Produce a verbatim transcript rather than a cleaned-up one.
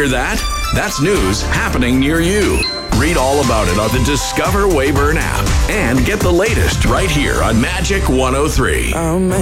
hear that? That's news happening near you. Read all about it on the Discover Weyburn app and get the latest right here on Magic one oh three. I'll make